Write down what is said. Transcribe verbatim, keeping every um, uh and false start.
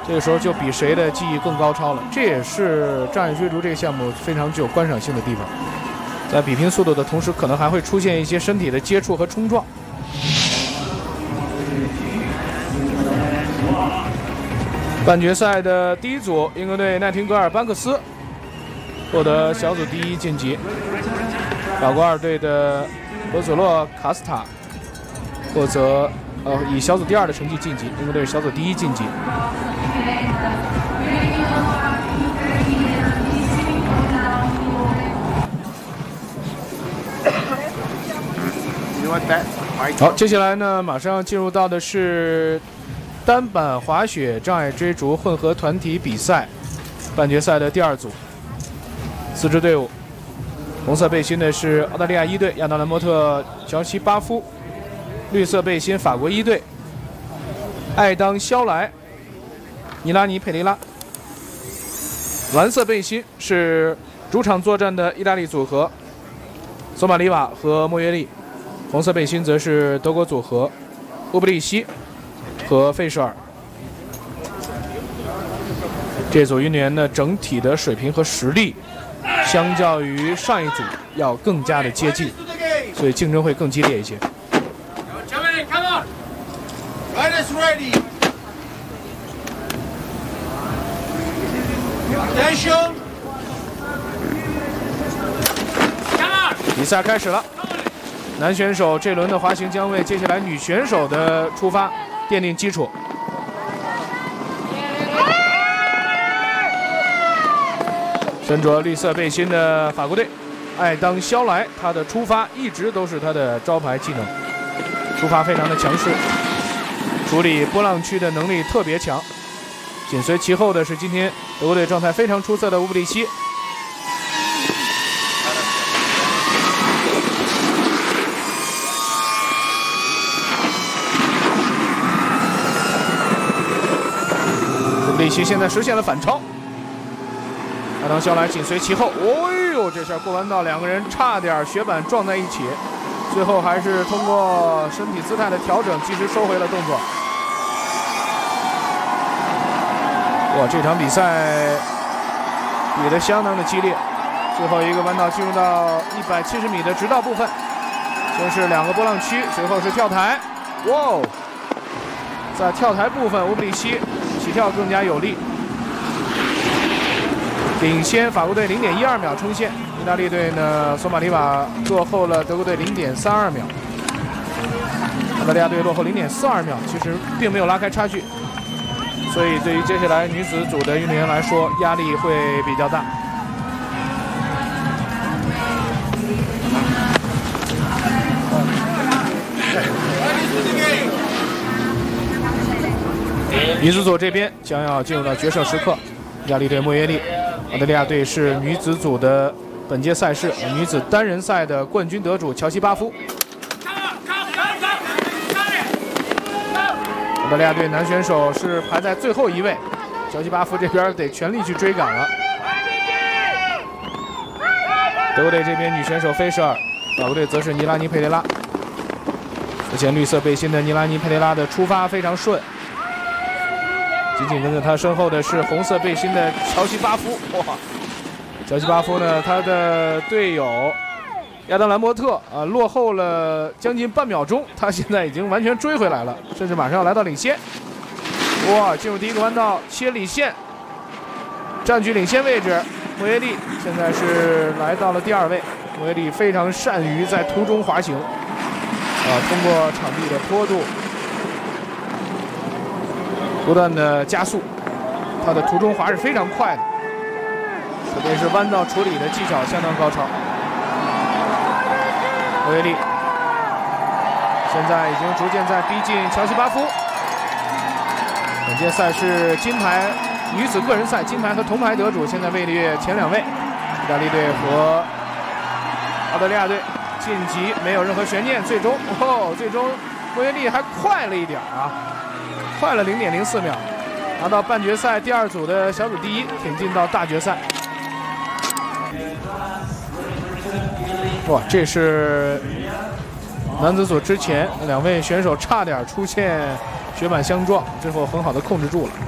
这个时候就比谁的技艺更高超了。这也是障碍追逐这个项目非常具有观赏性的地方。在比拼速度的同时，可能还会出现一些身体的接触和冲撞。半决赛的第一组，英格队奈廷格尔·班克斯获得小组第一晋级，法国二队的博佐洛·卡斯塔获得呃以小组第二的成绩晋级，英格队小组第一晋级。好，接下来呢，马上进入到的是单板滑雪障碍追逐混合团体比赛半决赛的第二组。四支队伍，红色背心的是澳大利亚一队亚当兰莫特乔西巴夫，绿色背心法国一队艾当肖莱尼拉尼佩雷拉，蓝色背心是主场作战的意大利组合索马里瓦和莫约利，红色背心则是德国组合乌布利希和费舍尔。这组运动员的整体的水平和实力相较于上一组要更加的接近，所以竞争会更激烈一些。比赛开始了，男选手这轮的滑行将为接下来女选手的出发奠定基础。身着绿色背心的法国队艾当肖莱，他的出发一直都是他的招牌技能，出发非常的强势，处理波浪区的能力特别强。紧随其后的是今天德国队状态非常出色的乌布利希。乌布利希现在实现了反超。艾当肖莱紧随其后，哦呦，这下过弯道两个人差点雪板撞在一起，最后还是通过身体姿态的调整，及时收回了动作。哇，这场比赛比得相当的激烈，最后一个弯道进入到一百七十米的直道部分，先是两个波浪区，随后是跳台。哇哦，在跳台部分，乌布利希起跳更加有力。领先法国队零点一二秒冲线，意大利队呢，索马里瓦落后了德国队零点三二秒，澳大利亚队落后零点四二秒，其实并没有拉开差距，所以对于接下来女子组的运动员来说，压力会比较大。女子组这边将要进入到决胜时刻，意大利队莫耶利。澳大利亚队是女子组的本届赛事女子单人赛的冠军得主乔西巴夫。澳大利亚队男选手是排在最后一位，乔西巴夫这边得全力去追赶了。德国队这边女选手菲舍尔，法国队则是尼拉尼佩雷拉。之前绿色背心的尼拉尼佩雷拉的出发非常顺。紧紧跟着他身后的是红色背心的乔西巴夫。哇，乔西巴夫呢，他的队友亚当兰莫特啊、呃，落后了将近半秒钟，他现在已经完全追回来了，甚至马上要来到领先。哇，进入第一个弯道切里线，占据领先位置。莫耶利现在是来到了第二位。莫耶利非常善于在途中滑行，啊，通过场地的坡度。不断的加速，他的途中滑是非常快的，特别是弯道处理的技巧相当高超。莫耶利现在已经逐渐在逼近乔西巴夫。本届赛事金牌女子个人赛金牌和铜牌得主现在位列前两位，意大利队和澳大利亚队晋级没有任何悬念，最终哦，最终莫耶利还快了一点啊。快了零点零四秒，拿到半决赛第二组的小组第一，挺进到大决赛。哇，这是男子组之前两位选手差点出现雪板相撞，最后很好的控制住了。